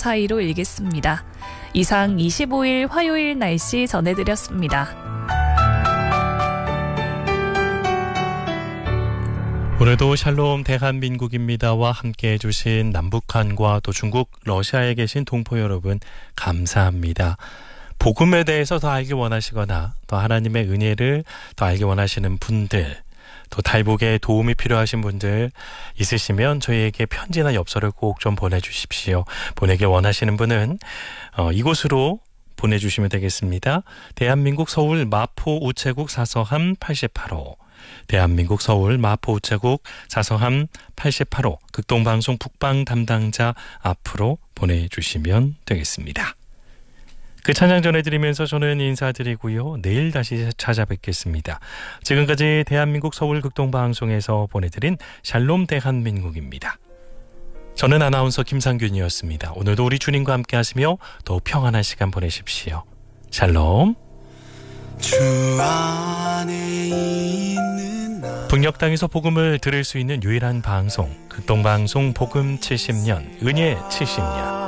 사이로 일겠습니다. 이상 25일 화요일 날씨 전해드렸습니다. 오늘도 샬롬 대한민국입니다와 함께해 주신 남북한과 또 중국, 러시아에 계신 동포 여러분 감사합니다. 복음에 대해서 더 알기 원하시거나 또 하나님의 은혜를 더 알기 원하시는 분들, 또 탈북에 도움이 필요하신 분들 있으시면 저희에게 편지나 엽서를 꼭 좀 보내주십시오. 보내길 원하시는 분은 이곳으로 보내주시면 되겠습니다. 대한민국 서울 마포 우체국 사서함 88호, 대한민국 서울 마포 우체국 사서함 88호, 극동방송 북방 담당자 앞으로 보내주시면 되겠습니다. 그 찬양 전해드리면서 저는 인사드리고요. 내일 다시 찾아뵙겠습니다. 지금까지 대한민국 서울 극동방송에서 보내드린 샬롬 대한민국입니다. 저는 아나운서 김상균이었습니다. 오늘도 우리 주님과 함께 하시며 더욱 평안한 시간 보내십시오. 샬롬. 주 안에 있는 나 북녘 땅에서 복음을 들을 수 있는 유일한 방송, 극동방송 복음 70년, 은혜 70년.